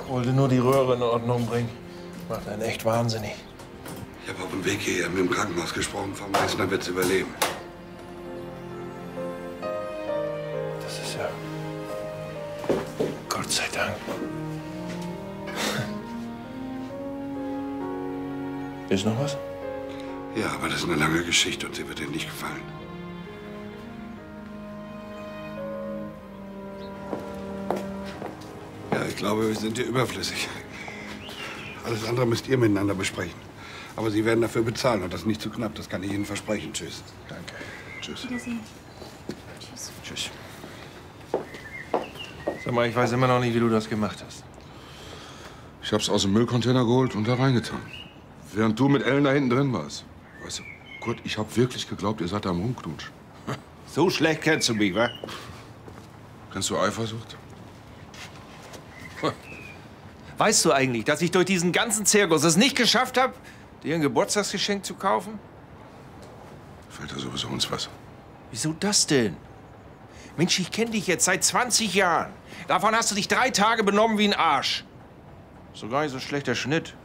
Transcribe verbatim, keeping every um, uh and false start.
Wollte nur die Röhre in Ordnung bringen. Macht einen echt wahnsinnig. Ich habe auf dem Weg hierher mit dem Krankenhaus gesprochen. Frau Meißner wird es überleben. Das ist ja... Gott sei Dank. Ist noch was? Ja, aber das ist eine lange Geschichte und sie wird Ihnen nicht gefallen. Ja, ich glaube, wir sind hier überflüssig. Alles andere müsst ihr miteinander besprechen. Aber Sie werden dafür bezahlen und das nicht zu knapp. Das kann ich Ihnen versprechen. Tschüss. Danke. Tschüss. Wiedersehen. Tschüss. Tschüss. Sag mal, ich weiß immer noch nicht, wie du das gemacht hast. Ich hab's aus dem Müllcontainer geholt und da reingetan. Während du mit Ellen da hinten drin warst. Weißt du, Kurt, ich hab wirklich geglaubt, ihr seid da am Rumknutsch. So schlecht kennst du mich, wa? Kennst du Eifersucht? Weißt du eigentlich, dass ich durch diesen ganzen Zirkus es nicht geschafft habe, dir ein Geburtstagsgeschenk zu kaufen? Fällt da sowieso uns was? Wieso das denn? Mensch, ich kenne dich jetzt seit zwanzig Jahren. Davon hast du dich drei Tage benommen wie ein Arsch. So gar nicht so ein schlechter Schnitt.